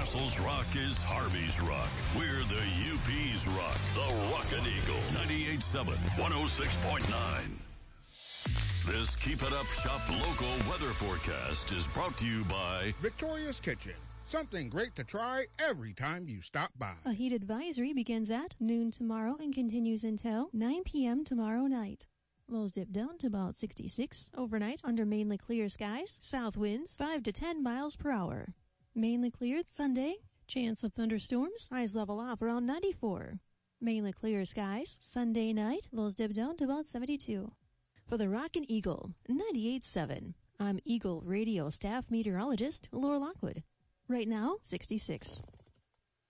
Russell's Rock is Harvey's Rock. We're the UP's Rock. The Rockin' Eagle. 98.7, 106.9. This Keep It Up Shop local weather forecast is brought to you by Victoria's Kitchen. Something great to try every time you stop by. A heat advisory begins at noon tomorrow and continues until 9 p.m. tomorrow night. Lows dip down to about 66. Overnight, under mainly clear skies, south winds 5 to 10 miles per hour. Mainly clear Sunday. Chance of thunderstorms. Highs level off around 94. Mainly clear skies. Sunday night, lows dip down to about 72. For the Rockin' Eagle, 98.7. I'm Eagle Radio staff meteorologist Laura Lockwood. Right now, 66.